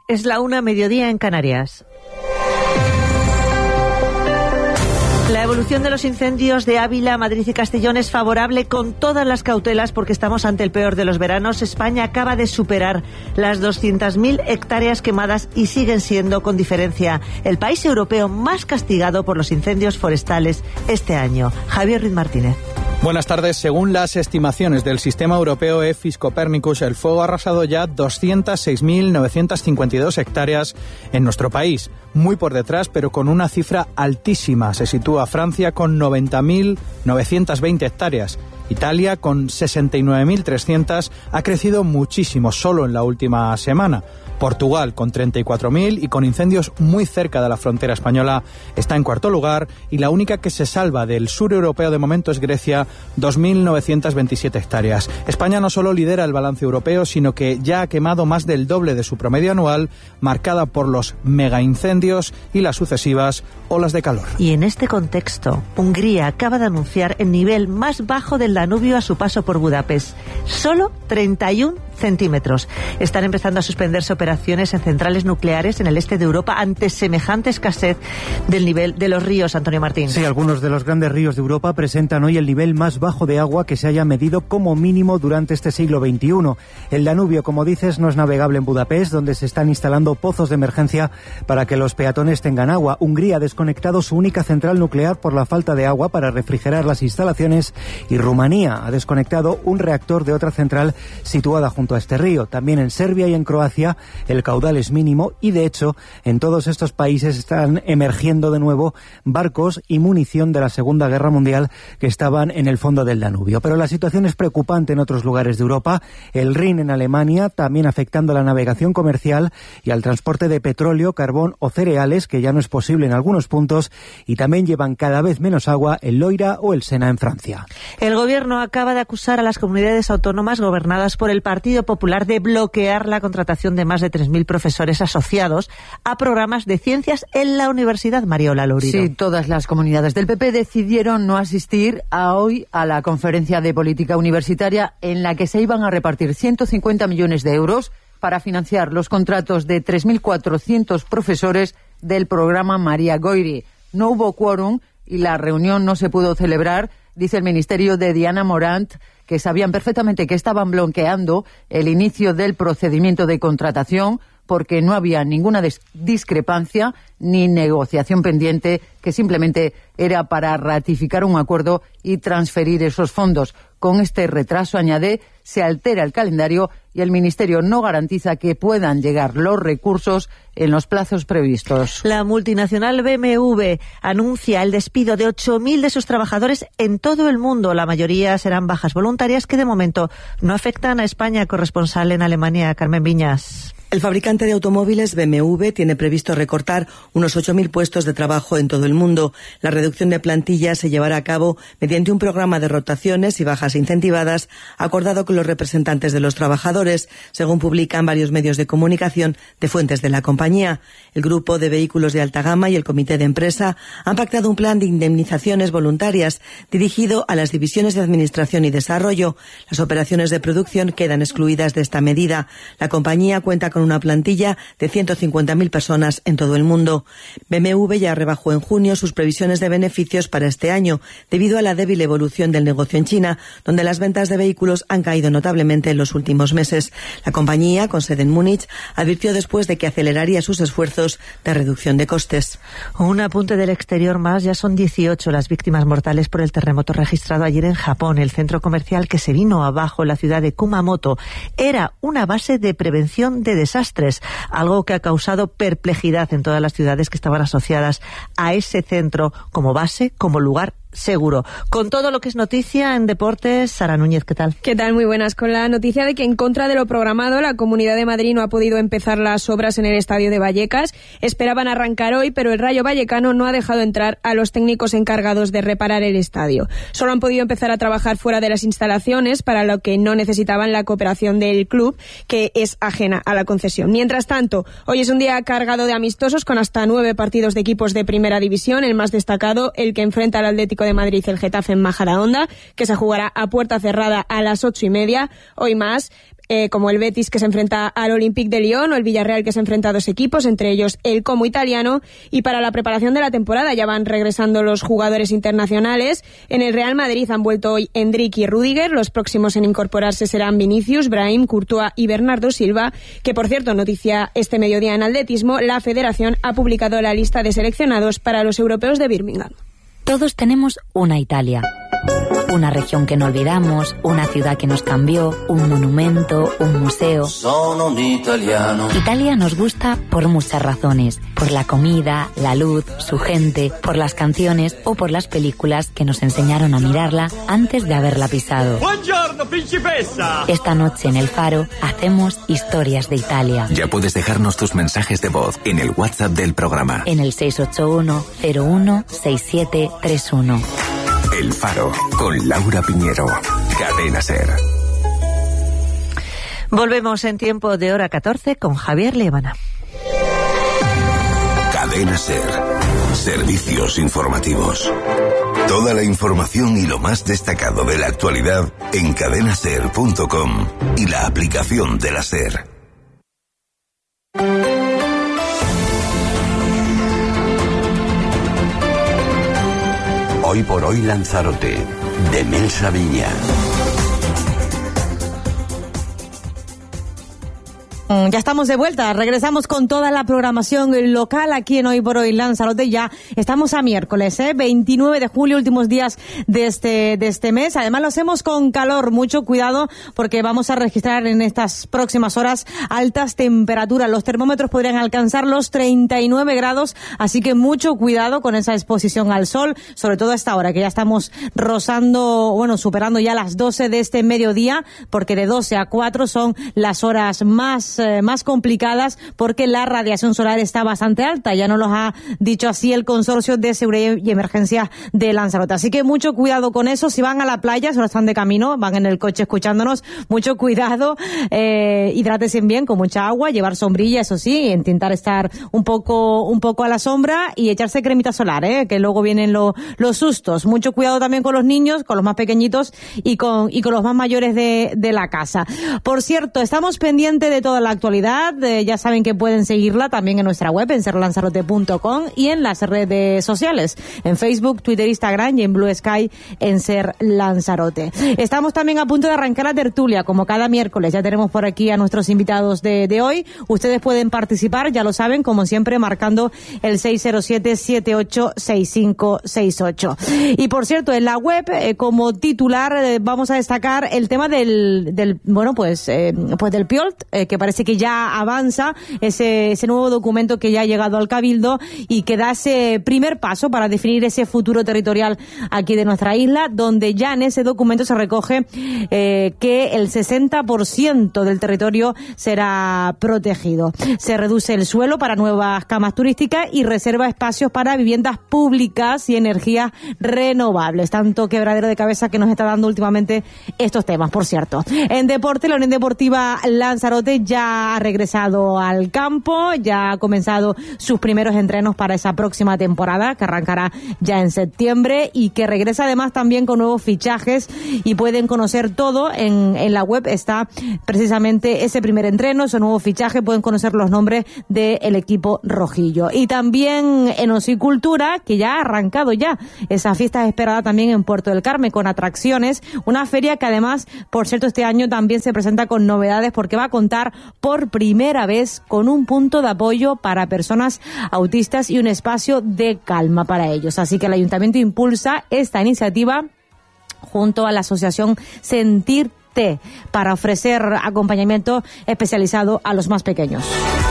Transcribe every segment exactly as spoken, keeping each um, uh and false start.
Es la una, mediodía en Canarias. La evolución de los incendios de Ávila, Madrid y Castellón es favorable con todas las cautelas porque estamos ante el peor de los veranos. España acaba de superar las doscientas mil hectáreas quemadas y siguen siendo, con diferencia, el país europeo más castigado por los incendios forestales este año. Javier Ruiz Martínez. Buenas tardes. Según las estimaciones del sistema europeo EFIS Copernicus, el fuego ha arrasado ya doscientas seis mil novecientas cincuenta y dos hectáreas en nuestro país. Muy por detrás, pero con una cifra altísima. Se sitúa Francia con noventa mil novecientas veinte hectáreas. Italia, con sesenta y nueve mil trescientas, ha crecido muchísimo solo en la última semana. Portugal, con treinta y cuatro mil y con incendios muy cerca de la frontera española, está en cuarto lugar, y la única que se salva del sur europeo de momento es Grecia, dos mil novecientas veintisiete hectáreas. España no solo lidera el balance europeo, sino que ya ha quemado más del doble de su promedio anual, marcada por los megaincendios y las sucesivas olas de calor. Y en este contexto, Hungría acaba de anunciar el nivel más bajo del Danubio a su paso por Budapest. Solo treinta y un centímetros. Están empezando a suspenderse operaciones en centrales nucleares en el este de Europa ante semejante escasez del nivel de los ríos, Antonio Martín. Sí, algunos de los grandes ríos de Europa presentan hoy el nivel más bajo de agua que se haya medido como mínimo durante este siglo veintiuno. El Danubio, como dices, no es navegable en Budapest, donde se están instalando pozos de emergencia para que los peatones tengan agua. Hungría ha desconectado su única central nuclear por la falta de agua para refrigerar las instalaciones, y Rumanía ha desconectado un reactor de otra central situada junto a este río. También en Serbia y en Croacia el caudal es mínimo, y de hecho en todos estos países están emergiendo de nuevo barcos y munición de la Segunda Guerra Mundial que estaban en el fondo del Danubio. Pero la situación es preocupante en otros lugares de Europa. El Rin en Alemania, también afectando a la navegación comercial y al transporte de petróleo, carbón o cereales, que ya no es posible en algunos puntos, y también llevan cada vez menos agua el Loira o el Sena en Francia. El gobierno acaba de acusar a las comunidades autónomas gobernadas por el Partido Popular de bloquear la contratación de más de tres mil profesores asociados a programas de ciencias en la Universidad Mariola Lourido. Sí, todas las comunidades del P P decidieron no asistir a hoy a la conferencia de política universitaria en la que se iban a repartir ciento cincuenta millones de euros para financiar los contratos de tres mil cuatrocientos profesores del programa María Goiri. No hubo quórum y la reunión no se pudo celebrar, dice el ministerio de Diana Morant, que sabían perfectamente que estaban bloqueando el inicio del procedimiento de contratación porque no había ninguna discrepancia ni negociación pendiente, que simplemente era para ratificar un acuerdo y transferir esos fondos. Con este retraso, añade, se altera el calendario y el Ministerio no garantiza que puedan llegar los recursos en los plazos previstos. La multinacional B M W anuncia el despido de ocho mil de sus trabajadores en todo el mundo. La mayoría serán bajas voluntarias que de momento no afectan a España. Corresponsal en Alemania, Carmen Viñas. El fabricante de automóviles B M W tiene previsto recortar unos ocho mil puestos de trabajo en todo el mundo. La reducción de plantilla se llevará a cabo mediante un programa de rotaciones y bajas incentivadas acordado con los representantes de los trabajadores, según publican varios medios de comunicación de fuentes de la compañía. El grupo de vehículos de alta gama y el comité de empresa han pactado un plan de indemnizaciones voluntarias dirigido a las divisiones de administración y desarrollo. Las operaciones de producción quedan excluidas de esta medida. La compañía cuenta con una plantilla de ciento cincuenta mil personas en todo el mundo. B M W ya rebajó en junio sus previsiones de beneficios para este año, debido a la débil evolución del negocio en China, donde las ventas de vehículos han caído notablemente en los últimos meses. La compañía, con sede en Múnich, advirtió después de que aceleraría sus esfuerzos de reducción de costes. Un apunte del exterior más, ya son dieciocho las víctimas mortales por el terremoto registrado ayer en Japón. El centro comercial que se vino abajo en la ciudad de Kumamoto era una base de prevención de desastres, algo que ha causado perplejidad en todas las ciudades que estaban asociadas a ese centro como base, como lugar seguro. Con todo lo que es noticia en deportes, Sara Núñez, ¿qué tal? ¿Qué tal? Muy buenas. Con la noticia de que, en contra de lo programado, la Comunidad de Madrid no ha podido empezar las obras en el estadio de Vallecas. Esperaban arrancar hoy, pero el Rayo Vallecano no ha dejado entrar a los técnicos encargados de reparar el estadio. Solo han podido empezar a trabajar fuera de las instalaciones, para lo que no necesitaban la cooperación del club, que es ajena a la concesión. Mientras tanto, hoy es un día cargado de amistosos con hasta nueve partidos de equipos de primera división. El más destacado, el que enfrenta al Atlético de Madrid, el Getafe en Majadahonda, que se jugará a puerta cerrada a las ocho y media. Hoy más, eh, como el Betis, que se enfrenta al Olympique de Lyon, o el Villarreal, que se enfrenta a dos equipos, entre ellos el Como italiano. Y para la preparación de la temporada ya van regresando los jugadores internacionales. En el Real Madrid han vuelto hoy Endrick y Rüdiger. Los próximos en incorporarse serán Vinicius, Brahim, Courtois y Bernardo Silva, que por cierto, noticia este mediodía en atletismo, la Federación ha publicado la lista de seleccionados para los europeos de Birmingham. Todos tenemos una Italia. Una región que no olvidamos, una ciudad que nos cambió, un monumento, un museo. Sono un italiano. Italia nos gusta por muchas razones. Por la comida, la luz, su gente, por las canciones o por las películas que nos enseñaron a mirarla antes de haberla pisado. Buongiorno, principessa. Esta noche en El Faro hacemos historias de Italia. Ya puedes dejarnos tus mensajes de voz en el WhatsApp del programa. En el seis ocho uno cero uno seis siete tres uno. El Faro, con Laura Piñero. Cadena SER. Volvemos en tiempo de hora catorce con Javier Liebana. Cadena SER. Servicios informativos. Toda la información y lo más destacado de la actualidad en cadena ser punto com y la aplicación de la SER. Hoy por hoy Lanzarote, de Melsa Viña. Ya estamos de vuelta, regresamos con toda la programación local aquí en Hoy por Hoy Lanzarote. Ya estamos a miércoles, ¿eh? veintinueve de julio, últimos días de este, de este mes. Además lo hacemos con calor, mucho cuidado porque vamos a registrar en estas próximas horas altas temperaturas. Los termómetros podrían alcanzar los treinta y nueve grados, así que mucho cuidado con esa exposición al sol, sobre todo a esta hora que ya estamos rozando, bueno, superando ya las doce de este mediodía, porque de doce a cuatro son las horas más más complicadas porque la radiación solar está bastante alta. Ya nos lo ha dicho así el Consorcio de Seguridad y Emergencia de Lanzarote. Así que mucho cuidado con eso. Si van a la playa, solo están de camino, van en el coche escuchándonos, mucho cuidado. Eh, hidrátese bien con mucha agua, llevar sombrilla, eso sí, intentar estar un poco un poco a la sombra y echarse cremita solar, eh, que luego vienen lo, los sustos. Mucho cuidado también con los niños, con los más pequeñitos y con y con los más mayores de, de la casa. Por cierto, estamos pendientes de toda la actualidad, eh, ya saben que pueden seguirla también en nuestra web, en ser lanzarote punto com, y en las redes sociales, en Facebook, Twitter, Instagram y en Blue Sky en Ser Lanzarote. Estamos también a punto de arrancar la tertulia, como cada miércoles. Ya tenemos por aquí a nuestros invitados de, de hoy. Ustedes pueden participar, ya lo saben, como siempre, marcando el seis cero siete, siete ocho seis cinco seis ocho. Y por cierto, en la web, eh, como titular, eh, vamos a destacar el tema del, del bueno, pues, eh, pues del P I O L T, eh, que parece que ya avanza ese, ese nuevo documento que ya ha llegado al Cabildo y que da ese primer paso para definir ese futuro territorial aquí de nuestra isla, donde ya en ese documento se recoge eh, que el sesenta por ciento del territorio será protegido. Se reduce el suelo para nuevas camas turísticas y reserva espacios para viviendas públicas y energías renovables. Tanto quebradero de cabeza que nos está dando últimamente estos temas, por cierto. En deporte, la Unión Deportiva Lanzarote ya ha regresado al campo, ya ha comenzado sus primeros entrenos para esa próxima temporada que arrancará ya en septiembre y que regresa además también con nuevos fichajes, y pueden conocer todo en, en la web. Está precisamente ese primer entreno, ese nuevo fichaje, pueden conocer los nombres del equipo rojillo. Y también en Ocicultura, que ya ha arrancado ya esa fiesta esperada también en Puerto del Carmen con atracciones, una feria que además, por cierto, este año también se presenta con novedades porque va a contar por primera vez con un punto de apoyo para personas autistas y un espacio de calma para ellos. Así que el Ayuntamiento impulsa esta iniciativa junto a la Asociación Sentirte para ofrecer acompañamiento especializado a los más pequeños.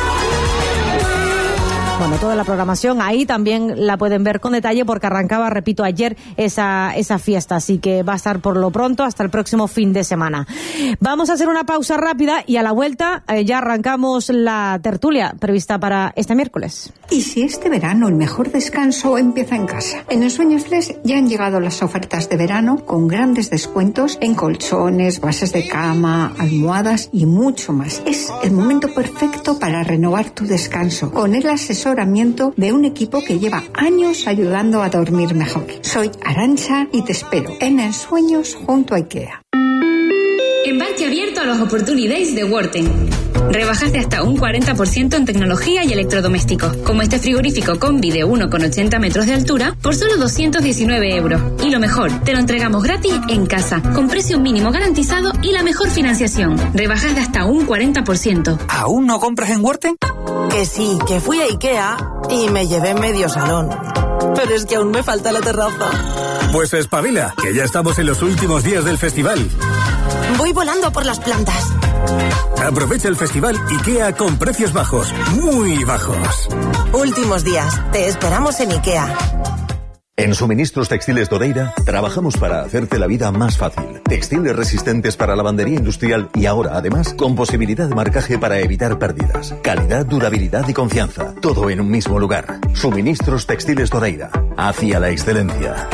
Bueno, toda la programación ahí también la pueden ver con detalle porque arrancaba, repito, ayer esa esa fiesta, así que va a estar por lo pronto hasta el próximo fin de semana. Vamos a hacer una pausa rápida y a la vuelta eh, ya arrancamos la tertulia prevista para este miércoles. Y si este verano el mejor descanso empieza en casa. En Ensueños Flex ya han llegado las ofertas de verano con grandes descuentos en colchones, bases de cama, almohadas y mucho más. Es el momento perfecto para renovar tu descanso con el asesor de un equipo que lleva años ayudando a dormir mejor. Soy Arantxa y te espero en Ensueños junto a IKEA. Embarque abierto a los Opportunities de Worten. Rebajas de hasta un cuarenta por ciento en tecnología y electrodomésticos, como este frigorífico combi de uno coma ochenta metros de altura por solo doscientos diecinueve euros. Y lo mejor, te lo entregamos gratis en casa, con precio mínimo garantizado y la mejor financiación. Rebajas de hasta un cuarenta por ciento. ¿Aún no compras en Worten? Que sí, que fui a Ikea y me llevé medio salón. Pero es que aún me falta la terraza. Pues espabila, que ya estamos en los últimos días del festival. Voy volando por las plantas. Aprovecha el festival IKEA con precios bajos, muy bajos. Últimos días, te esperamos en IKEA. En Suministros Textiles Dodeira trabajamos para hacerte la vida más fácil. Textiles resistentes para lavandería industrial y ahora, además, con posibilidad de marcaje para evitar pérdidas. Calidad, durabilidad y confianza. Todo en un mismo lugar. Suministros Textiles Dodeira. Hacia la excelencia.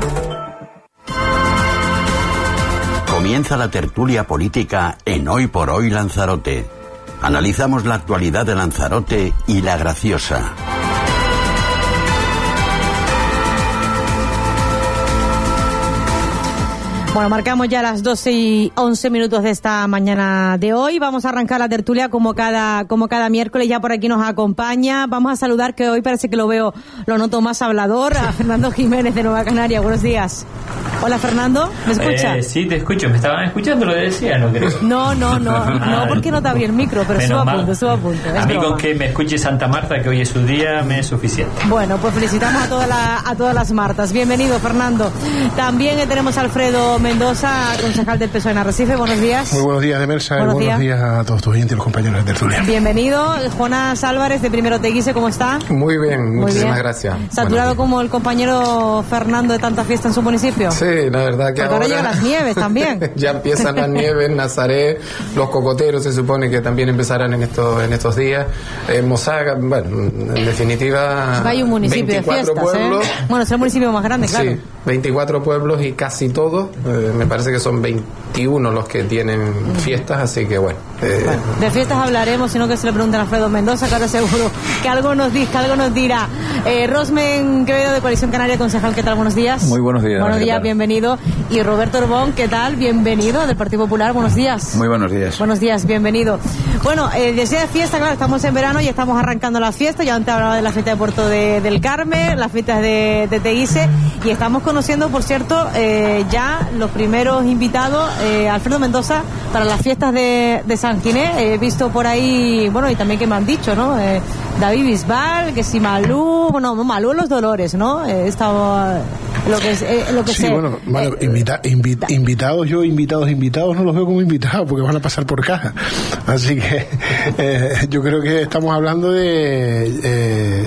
Comienza la tertulia política en Hoy por Hoy Lanzarote. Analizamos la actualidad de Lanzarote y La Graciosa. Bueno, marcamos ya las doce y once minutos de esta mañana de hoy. Vamos a arrancar la tertulia como cada como cada miércoles. Ya por aquí nos acompaña. Vamos a saludar, que hoy parece que lo veo, lo noto más hablador, a Fernando Jiménez de Nueva Canaria. Buenos días. Hola, Fernando, ¿me escucha? Eh, sí, te escucho. ¿Me estaban escuchando lo que decía? No creo. No, no, no, no, porque no te abrí el micro, pero subo a punto, subo a punto. A mí con que me escuche Santa Marta, que hoy es su día, me es suficiente. Bueno, pues felicitamos a, toda la, a todas las Martas. Bienvenido, Fernando. También tenemos a Alfredo Mendoza, concejal del P S O E en Arrecife. Buenos días. Muy buenos días, Demelsa. Buenos, buenos días. días a todos tus oyentes y los compañeros de tertulia. Bienvenido. Jonás Álvarez, de Primero Teguise, ¿cómo está? Muy bien, Muy muchísimas bien. gracias. ¿Saturado como el compañero Fernando de tanta fiesta en su municipio? Sí, la verdad que ahora llegan las nieves también. Ya empiezan las nieves, Nazaret, los cocoteros se supone que también empezarán en estos en estos días. Eh, Mosaga, bueno, en definitiva. Hay un municipio de fiestas, pueblos. ¿eh? Bueno, es el municipio más grande, claro. Sí, veinticuatro pueblos y casi todos, eh, me parece que son veintiuno los que tienen fiestas, así que bueno. Eh, bueno, de fiestas hablaremos, sino que se le pregunten a Alfredo Mendoza, que ahora seguro que algo nos dice, que algo nos dirá. Eh, Rosmen Quevedo, de Coalición Canaria, concejal, ¿qué tal? Buenos días. Muy buenos días. Buenos días, bienvenido. Y Roberto Orbón, ¿qué tal? Bienvenido, del Partido Popular, buenos días. Muy buenos días. Buenos días, bienvenido. Bueno, eh, desde fiesta, claro, estamos en verano y estamos arrancando las fiestas. Ya antes hablaba de la fiesta de Puerto de, del Carmen, las fiestas de, de Teguise, y estamos conociendo, por cierto, eh, ya los primeros invitados, eh, Alfredo Mendoza, para las fiestas de, de San Ginés. He visto por ahí, bueno, y también que me han dicho, ¿no? Eh, David Bisbal, que si Malú, bueno, Malú Los Dolores, ¿no? Eh, estaba lo que es, eh, lo que sí, sé. bueno, bueno eh, invita, invi, invitados yo, invitados, invitados, no los veo como invitados porque van a pasar por caja. Así que eh, yo creo que estamos hablando de, eh,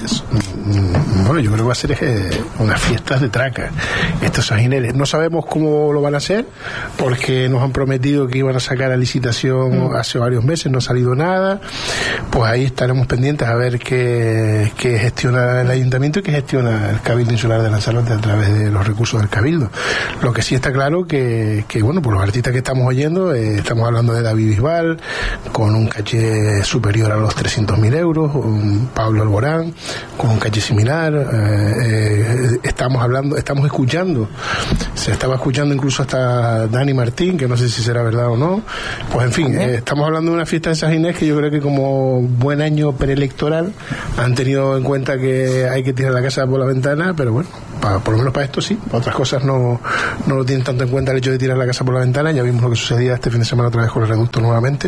bueno, yo creo que va a ser eh, unas fiestas de traca, estos sajineles. No sabemos cómo lo van a hacer porque nos han prometido que iban a sacar a licitación mm. hace varios meses, no ha salido nada. Pues ahí estaremos pendientes a ver qué, qué gestiona el ayuntamiento y qué gestiona el Cabildo Insular de Lanzarote a través de los recursos del Cabildo. Lo que sí está claro que, que bueno, por los artistas que estamos oyendo, eh, estamos hablando de David Bisbal, con un caché superior a los trescientos mil euros, un Pablo Alborán, con un caché similar, eh, eh, estamos hablando, estamos escuchando, se estaba escuchando incluso hasta Dani Martín, que no sé si será verdad o no, pues en fin, eh, estamos hablando de una fiesta de San Ginés que yo creo que como buen año preelectoral han tenido en cuenta que hay que tirar la casa por la ventana, pero bueno, para, por lo menos para esto sí, para otras cosas no, no lo tienen tanto en cuenta el hecho de tirar la casa por la ventana. Ya vimos lo que sucedía este fin de semana otra vez con el reducto nuevamente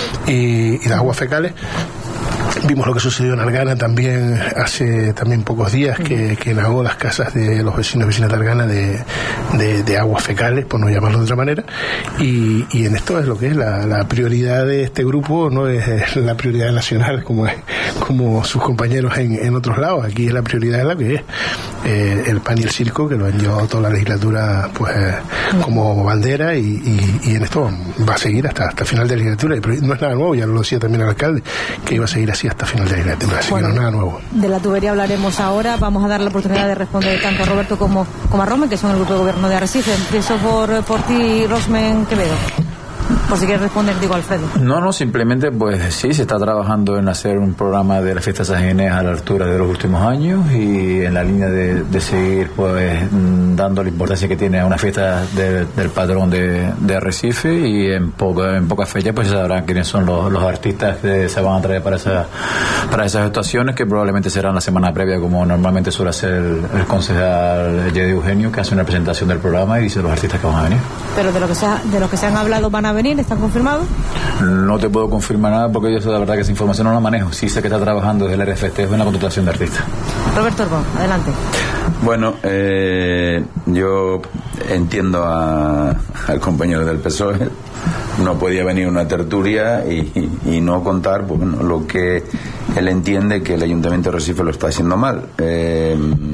y, y las aguas fecales. Vimos lo que sucedió en Argana también hace también pocos días, que, que enagó las casas de los vecinos y vecinas de Argana de, de, de aguas fecales, por no llamarlo de otra manera, y, y en esto es lo que es la, la prioridad de este grupo, no es la prioridad nacional como es, como sus compañeros en, en otros lados. Aquí es la prioridad de la que es eh, el pan y el circo, que lo han llevado toda la legislatura pues eh, como bandera, y, y, y en esto va a seguir hasta hasta final de la legislatura, y no es nada nuevo, ya lo decía también el alcalde, que iba a seguir así hasta final de la legislatura, así bueno, que no es nada nuevo. De la tubería hablaremos ahora. Vamos a dar la oportunidad de responder tanto a Roberto como, como a Rosmen, que son el grupo de gobierno de Arrecife. Empiezo por, por ti, Rosmen Quevedo. Por si quieres responder, digo, Alfredo. No, no, simplemente pues sí, se está trabajando en hacer un programa de la fiesta San Ginés a la altura de los últimos años y en la línea de, de seguir pues dando la importancia que tiene a una fiesta de, del padrón de, de Arrecife, y en poca, en pocas fechas pues se sabrán quiénes son los, los artistas que se van a traer para, esa, para esas actuaciones, que probablemente serán la semana previa, como normalmente suele hacer el, el concejal Yedi Eugenio, que hace una presentación del programa y dice los artistas que van a venir. Pero de lo que se ha, de lo que se han hablado, ¿van a venir? ¿Están confirmados? No te puedo confirmar nada porque yo la verdad que esa información no la manejo. Sí sé que está trabajando desde el R F T en la contratación de artistas. Roberto Orbón, adelante. Bueno, eh, yo entiendo a, al compañero del P S O E. No podía venir una tertulia y, y, y no contar pues, bueno, lo que él entiende que el Ayuntamiento de Recife lo está haciendo mal. Eh,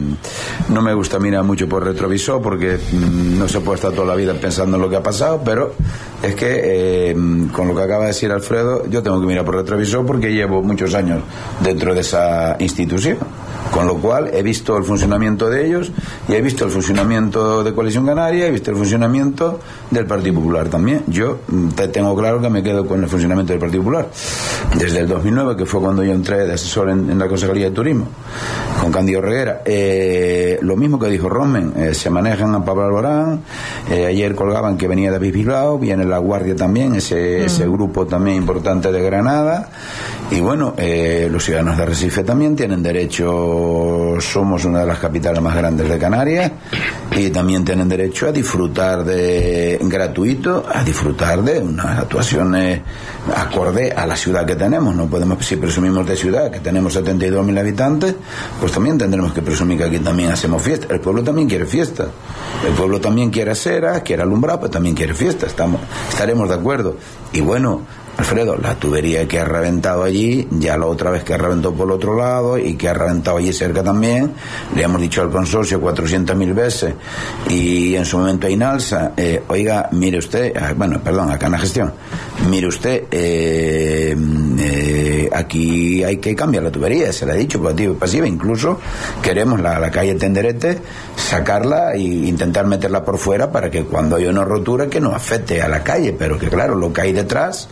no me gusta mirar mucho por retrovisor porque mm, no se puede estar toda la vida pensando en lo que ha pasado, pero es que eh, con lo que acaba de decir Alfredo, yo tengo que mirar por retrovisor porque llevo muchos años dentro de esa institución. Con lo cual he visto el funcionamiento de ellos y he visto el funcionamiento de Coalición Canaria, he visto el funcionamiento del Partido Popular también. Yo te tengo claro que me quedo con el funcionamiento del Partido Popular. Desde el dos mil nueve, que fue cuando yo entré de asesor en, en la Consejería de Turismo, con Cándido Reguera, eh, lo mismo que dijo Rosmen, eh, se manejan a Pablo Alborán, eh, ayer colgaban que venía David Bilbao, viene La Guardia también, ese, mm. ese grupo también importante de Granada, y bueno, eh, los ciudadanos de Recife también tienen derecho. Somos una de las capitales más grandes de Canarias y también tienen derecho a disfrutar de gratuito, a disfrutar de unas actuaciones acorde a la ciudad que tenemos. No podemos, si presumimos de ciudad que tenemos setenta y dos mil habitantes, pues también tendremos que presumir que aquí también hacemos fiesta. El pueblo también quiere fiesta, el pueblo también quiere acera, quiere alumbrar, pero también quiere fiesta. Estamos, estaremos de acuerdo. Y bueno, Alfredo, la tubería que ha reventado allí, ya la otra vez que reventó por el otro lado y que ha reventado allí cerca también, le hemos dicho al consorcio cuatrocientas mil veces y en su momento a Inalsa, eh, oiga, mire usted, bueno, perdón, a Cana Gestión, mire usted, eh, eh, aquí hay que cambiar la tubería, se le ha dicho por activa y pasiva, incluso queremos la, la calle Tenderete sacarla e intentar meterla por fuera para que cuando haya una rotura que no afecte a la calle, pero que claro, lo que hay detrás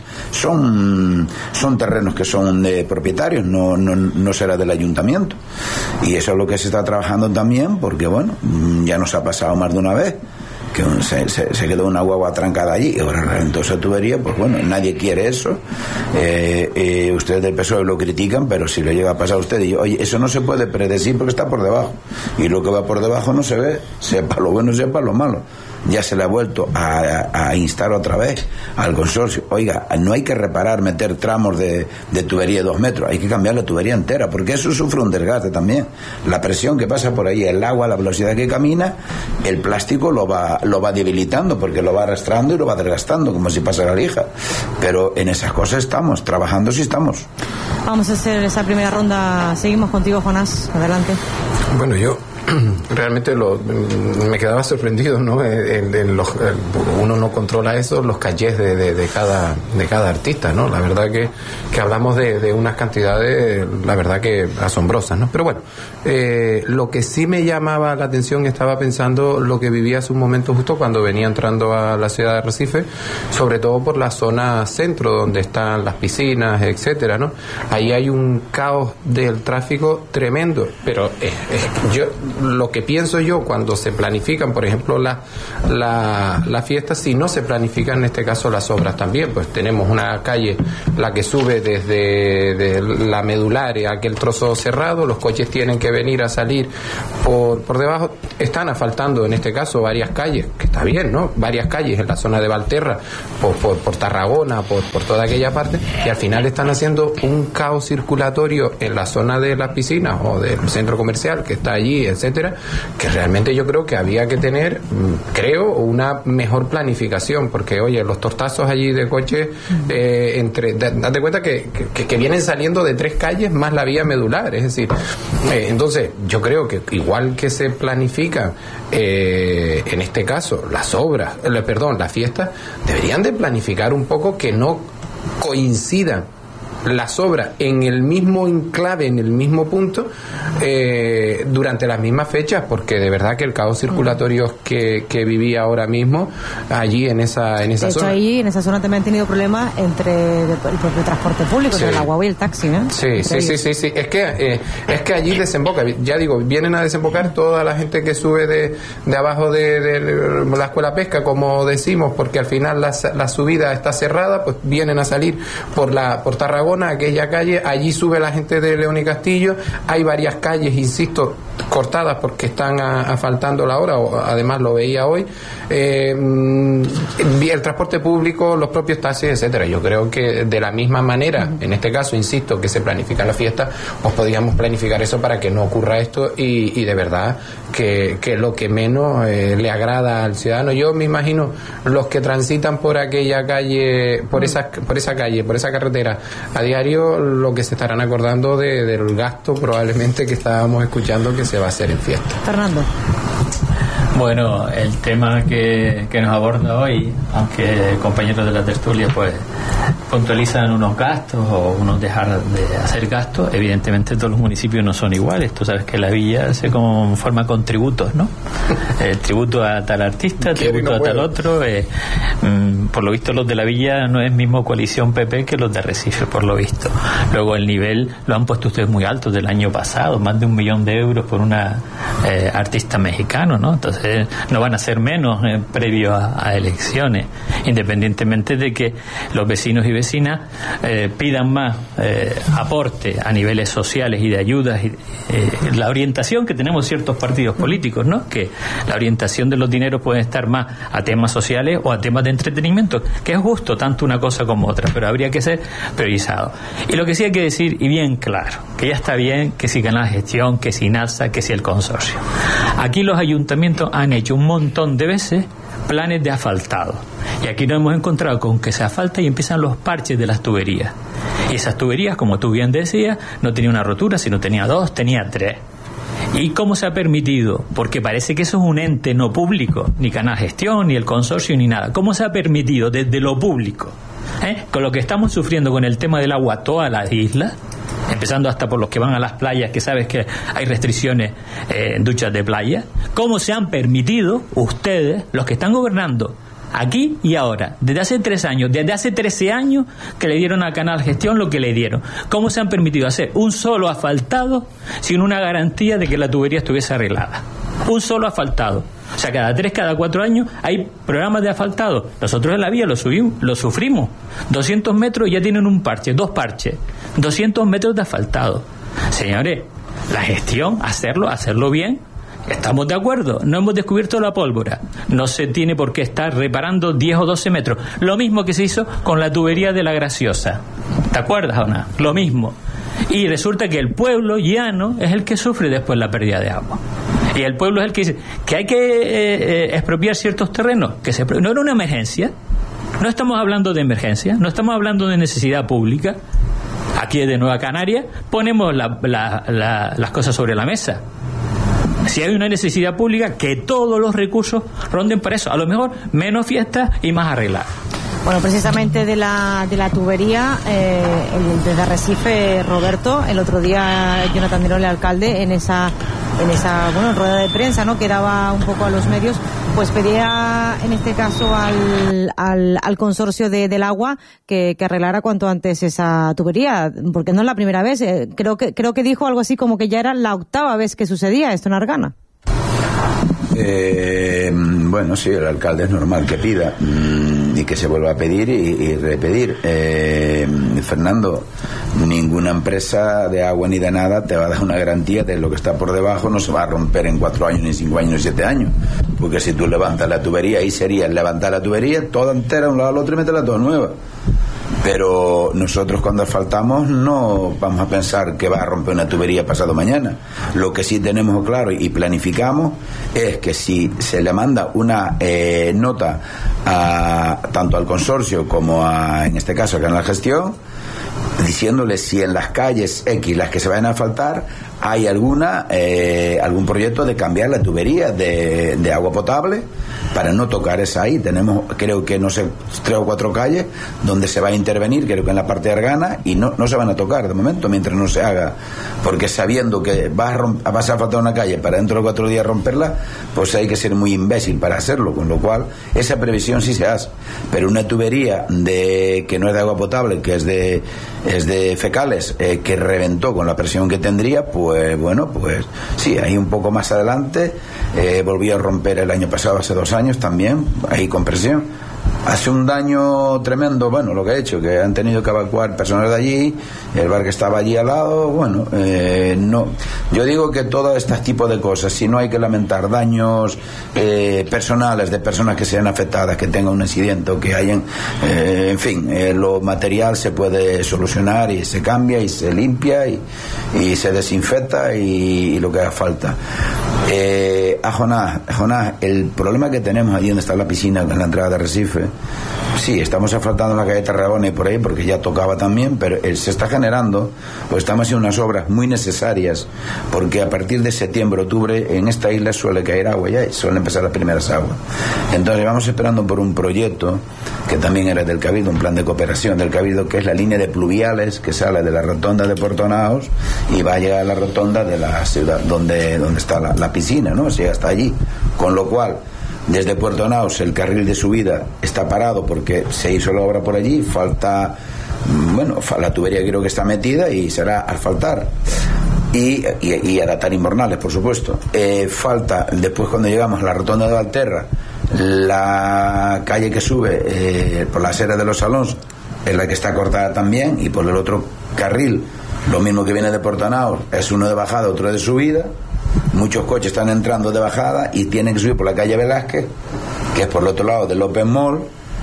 son son terrenos que son de propietarios, no, no, no será del ayuntamiento, y eso es lo que se está trabajando también, porque bueno, ya nos ha pasado más de una vez que se, se, se quedó una guagua atrancada allí y ahora reventó esa tubería. Pues bueno, nadie quiere eso. Eh, eh, ustedes del P S O E lo critican, pero si le llega a pasar a usted y oye, eso no se puede predecir porque está por debajo, y lo que va por debajo no se ve, sepa lo bueno, sepa lo malo. Ya se le ha vuelto a, a, a instar otra vez al consorcio, oiga, no hay que reparar, meter tramos de, de tubería de dos metros, hay que cambiar la tubería entera, porque eso sufre un desgaste también. La presión que pasa por ahí, el agua, la velocidad que camina, el plástico lo va, lo va debilitando, porque lo va arrastrando y lo va desgastando, como si pasa la lija. Pero en esas cosas estamos, trabajando sí estamos. Vamos a hacer esa primera ronda, seguimos contigo, Jonás, adelante. Bueno, yo realmente lo, me quedaba sorprendido, ¿no? El, el, los, el, uno no controla eso, los cachés de, de, de cada de cada artista, ¿no? La verdad que, que hablamos de, de unas cantidades, la verdad que asombrosas, ¿no? Pero bueno, eh, lo que sí me llamaba la atención, estaba pensando lo que vivía hace un momento justo cuando venía entrando a la ciudad de Recife, sobre todo por la zona centro, donde están las piscinas, etcétera, ¿no? Ahí hay un caos del tráfico tremendo, pero eh, eh, yo lo que pienso yo cuando se planifican, por ejemplo, la, la, la fiesta, si no se planifican en este caso las obras también, pues tenemos una calle, la que sube desde de la Medularia a aquel trozo cerrado, los coches tienen que venir a salir por, por debajo, están asfaltando en este caso varias calles, que está bien, ¿no? Varias calles en la zona de Valterra, por, por, por Tarragona, por, por toda aquella parte, y al final están haciendo un caos circulatorio en la zona de las piscinas o del centro comercial que está allí, etcétera, que realmente yo creo que había que tener, creo, una mejor planificación, porque oye, los tortazos allí de coche, eh, entre, date cuenta que, que, que vienen saliendo de tres calles más la vía medular, es decir, eh, entonces yo creo que igual que se planifican eh, en este caso las obras, eh, perdón, las fiestas, deberían de planificar un poco que no coincidan las obras en el mismo enclave, en el mismo punto, eh, durante las mismas fechas, porque de verdad que el caos circulatorio que, que vivía ahora mismo allí en esa en esa de hecho, zona. ahí en esa zona también han tenido problemas entre el propio transporte público, sí. entre la guagua y el taxi, ¿eh? Sí, sí, sí, sí, sí. Es que eh, es que allí desemboca, ya digo, vienen a desembocar toda la gente que sube de, de abajo de, de la escuela pesca, como decimos, porque al final la, la subida está cerrada, pues vienen a salir por la por Tarragona, aquella calle, allí sube la gente de León y Castillo, hay varias calles, insisto, cortadas porque están asfaltando la hora, o además lo veía hoy, eh, el transporte público, los propios taxis, etcétera. Yo creo que de la misma manera, en este caso, insisto, que se planifica la fiesta, pues podríamos planificar eso para que no ocurra esto y, y de verdad que, que lo que menos eh, le agrada al ciudadano. Yo me imagino los que transitan por aquella calle, por esa, por esa calle, por esa carretera a diario, lo que se estarán acordando de, del gasto probablemente que estábamos escuchando que se va a hacer en fiesta. Fernando. Bueno, el tema que, que nos aborda hoy, aunque compañeros de la tertulia pues puntualizan unos gastos o unos dejar de hacer gastos, evidentemente todos los municipios no son iguales. Tú sabes que la villa se conforma con tributos, ¿no? El tributo a tal artista, tributo no a tal otro. Eh, mm, por lo visto los de la villa no es mismo coalición P P que los de Arrecife, por lo visto. Luego el nivel lo han puesto ustedes muy alto del año pasado, más de un millón de euros por una eh, artista mexicano, ¿no? Entonces no van a ser menos eh, previo a, a elecciones, independientemente de que los vecinos y vecinas eh, pidan más eh, aporte a niveles sociales y de ayudas y, eh, la orientación que tenemos ciertos partidos políticos, ¿no? Que la orientación de los dineros puede estar más a temas sociales o a temas de entretenimiento, que es justo tanto una cosa como otra, pero habría que ser priorizado. Y lo que sí hay que decir, y bien claro, que ya está bien que si Canal Gestión, que si NALSA, que si el consorcio. Aquí los ayuntamientos han hecho un montón de veces planes de asfaltado. Y aquí nos hemos encontrado con que se asfalta y empiezan los parches de las tuberías. Y esas tuberías, como tú bien decías, no tenía una rotura, sino tenía dos, tenía tres. ¿Y cómo se ha permitido? Porque parece que eso es un ente no público, ni Canal Gestión, ni el consorcio, ni nada. ¿Cómo se ha permitido desde lo público? ¿Eh? Con lo que estamos sufriendo con el tema del agua, todas las islas, empezando hasta por los que van a las playas, que sabes que hay restricciones eh, en duchas de playa. ¿Cómo se han permitido ustedes, los que están gobernando aquí y ahora, desde hace tres años, desde hace trece años que le dieron a Canal Gestión lo que le dieron? ¿Cómo se han permitido hacer un solo asfaltado sin una garantía de que la tubería estuviese arreglada? Un solo asfaltado. O sea, cada tres, cada cuatro años hay programas de asfaltado. Nosotros en la vía lo subimos, lo sufrimos. doscientos metros ya tienen un parche, dos parches. doscientos metros de asfaltado. Señores, la gestión, hacerlo, hacerlo bien. Estamos de acuerdo, no hemos descubierto la pólvora. No se tiene por qué estar reparando diez o doce metros. Lo mismo que se hizo con la tubería de La Graciosa. ¿Te acuerdas o no? Lo mismo. Y resulta que el pueblo llano es el que sufre después la pérdida de agua. Y el pueblo es el que dice que hay que eh, eh, expropiar ciertos terrenos. Que se, no era una emergencia. No estamos hablando de emergencia, no estamos hablando de necesidad pública. Aquí de Nueva Canaria ponemos la, la, la, las cosas sobre la mesa. Si hay una necesidad pública, que todos los recursos ronden para eso. A lo mejor menos fiestas y más arreglar. Bueno, precisamente de la de la tubería, eh, el, desde Arrecife, Roberto, el otro día Jonathan Dirón, el alcalde, en esa en esa bueno rueda de prensa, ¿no?, que daba un poco a los medios, pues pedía en este caso al al, al consorcio de, del agua que, que arreglara cuanto antes esa tubería, porque no es la primera vez. Eh, creo que creo que dijo algo así como que ya era la octava vez que sucedía esto en Argana. Eh, bueno, sí, el alcalde es normal que pida mmm, y que se vuelva a pedir y, y repetir. Eh, Fernando, ninguna empresa de agua ni de nada te va a dar una garantía de lo que está por debajo no se va a romper en cuatro años, ni cinco años, ni siete años. Porque si tú levantas la tubería, ahí sería levantar la tubería toda entera, un lado al otro, y meterla toda nueva. Pero nosotros cuando asfaltamos no vamos a pensar que va a romper una tubería pasado mañana. Lo que sí tenemos claro y planificamos es que si se le manda una eh, nota a, tanto al consorcio como a, en este caso, a Canal Gestión, diciéndole si en las calles X, las que se vayan a asfaltar, hay alguna eh, algún proyecto de cambiar la tubería de, de agua potable para no tocar esa ahí. Tenemos, creo que, no sé, tres o cuatro calles donde se va a intervenir, creo que en la parte de Argana, y no, no se van a tocar de momento mientras no se haga, porque sabiendo que vas a, romp- vas a faltar una calle para dentro de cuatro días romperla, pues hay que ser muy imbécil para hacerlo, con lo cual esa previsión sí se hace. Pero una tubería de que no es de agua potable, que es de es de fecales, eh, que reventó con la presión que tendría, pues bueno, pues sí, ahí un poco más adelante eh, volvió a romper el año pasado, hace dos años también, ahí con presión. Hace un daño tremendo, bueno, lo que ha hecho, que han tenido que evacuar personas de allí, el bar que estaba allí al lado, bueno, eh, no. Yo digo que todo este tipo de cosas, si no hay que lamentar daños eh, personales de personas que sean afectadas, que tengan un incidente o que hayan, eh, en fin, eh, lo material se puede solucionar y se cambia y se limpia y, y se desinfecta y, y lo que haga falta. Eh, a Jonás, Jonás, el problema que tenemos allí donde está la piscina, en la entrada de Recife, sí, estamos asfaltando en la calle Tarragona y por ahí porque ya tocaba también, pero eh, se está generando, pues estamos haciendo unas obras muy necesarias, porque a partir de septiembre, octubre, en esta isla suele caer agua ya, y suelen empezar las primeras aguas. Entonces vamos esperando por un proyecto que también era del Cabildo, un plan de cooperación del Cabildo, que es la línea de pluviales que sale de la rotonda de Puerto Naos y va a llegar a la rotonda de la ciudad donde, donde está la, la piscina, ¿no? O sea, hasta allí, con lo cual desde Puerto Naos el carril de subida está parado porque se hizo la obra por allí, falta, bueno, la tubería creo que está metida y será asfaltar y, y, y adaptar invernales, por supuesto. Eh, falta, después cuando llegamos a la rotonda de Valterra, la calle que sube eh, por la acera de los Alonso es la que está cortada también, y por el otro carril lo mismo que viene de Puerto Naos, es uno de bajada, otro de subida. Muchos coches están entrando de bajada y tienen que subir por la calle Velázquez, que es por el otro lado del Open Mall,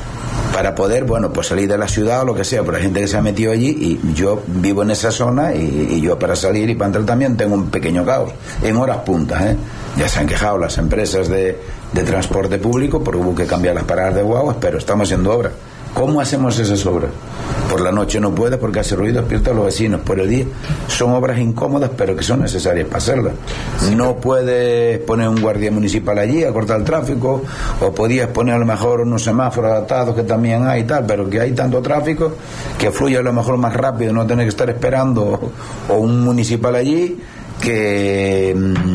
para poder, bueno, pues salir de la ciudad o lo que sea. Pero hay gente que se ha metido allí y yo vivo en esa zona y, y yo para salir y para entrar también tengo un pequeño caos en horas puntas, ¿eh? Ya se han quejado las empresas de, de transporte público porque hubo que cambiar las paradas de guaguas, pero estamos haciendo obras. ¿Cómo hacemos esas obras? Por la noche no puede porque hace ruido, despierta a los vecinos. Por el día son obras incómodas, pero que son necesarias para hacerlas. No puedes poner un guardia municipal allí a cortar el tráfico, o podías poner a lo mejor unos semáforos adaptados que también hay y tal, pero que hay tanto tráfico que fluye a lo mejor más rápido, no tener que estar esperando o, o un municipal allí que...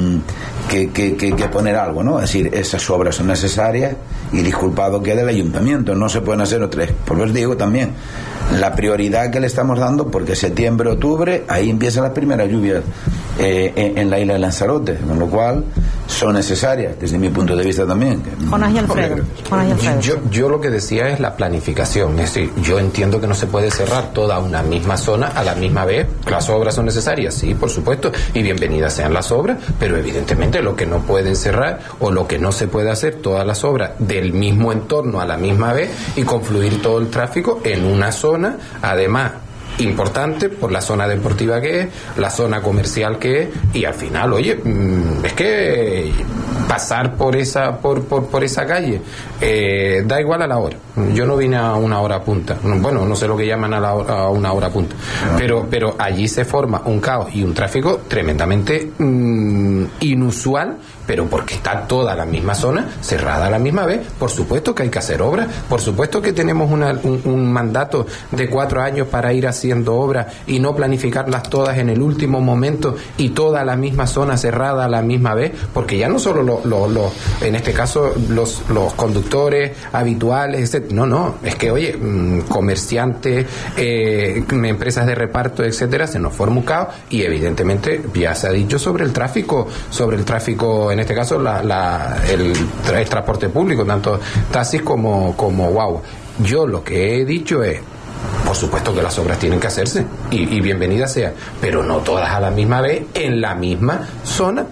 Que, que, que, que poner algo, ¿no? Es decir, esas obras son necesarias y disculpado queda el ayuntamiento, no se pueden hacer otras. Por eso digo también, la prioridad que le estamos dando, porque septiembre, octubre, ahí empiezan las primeras lluvias eh, en, en la isla de Lanzarote, con lo cual son necesarias desde mi punto de vista también. Jonás y Alfredo. Jonás y Alfredo. Yo, yo lo que decía es la planificación, es decir, yo entiendo que no se puede cerrar toda una misma zona a la misma vez. Las obras son necesarias, sí, por supuesto, y bienvenidas sean las obras, pero evidentemente lo que no pueden cerrar o lo que no se puede hacer, todas las obras del mismo entorno a la misma vez y confluir todo el tráfico en una zona, además importante por la zona deportiva que es, la zona comercial que es, y al final, oye, es que pasar por esa por por, por esa calle eh, da igual a la hora. Yo no vine a una hora punta, bueno, no sé lo que llaman a, la hora, a una hora punta, pero pero allí se forma un caos y un tráfico tremendamente mmm, inusual, pero porque está toda la misma zona cerrada a la misma vez. Por supuesto que hay que hacer obras, por supuesto que tenemos una, un, un mandato de cuatro años para ir haciendo obras y no planificarlas todas en el último momento y toda la misma zona cerrada a la misma vez, porque ya no solo lo, lo, lo, en este caso los, los conductores habituales, etcétera. No, no, es que oye, comerciantes, eh, empresas de reparto, etcétera, se nos forma un caos y evidentemente ya se ha dicho sobre el tráfico, sobre el tráfico, en este caso la, la, el, el transporte público, tanto taxis como, como guagua. Yo lo que he dicho es, por supuesto que las obras tienen que hacerse y, y bienvenidas sea, pero no todas a la misma vez en la misma zona.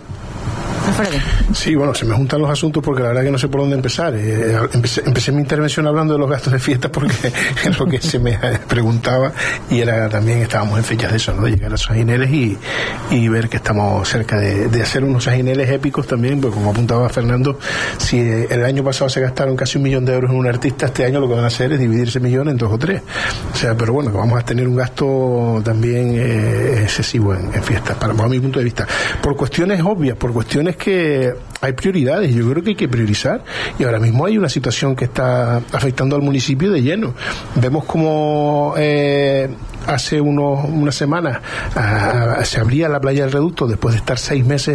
Sí, bueno, se me juntan los asuntos porque la verdad que no sé por dónde empezar. Eh, empecé, empecé mi intervención hablando de los gastos de fiestas porque es lo que se me preguntaba, y era también, estábamos en fechas de eso, ¿no? De llegar a los ajineles y, y ver que estamos cerca de, de hacer unos ajineles épicos también, porque como apuntaba Fernando, si el año pasado se gastaron casi un millón de euros en un artista, este año lo que van a hacer es dividir ese millón en dos o tres. O sea, pero bueno, que vamos a tener un gasto también eh, excesivo en, en fiestas, para, para mi punto de vista. Por cuestiones obvias, por cuestiones que hay prioridades, yo creo que hay que priorizar, y ahora mismo hay una situación que está afectando al municipio de lleno. Vemos como eh, hace unos, unas semanas uh, se abría la playa del Reducto después de estar seis meses